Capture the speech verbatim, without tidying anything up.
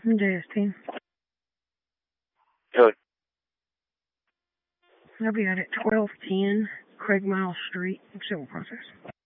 J S T. Good. I'll be out at twelve ten Craig Miles Street, civil process.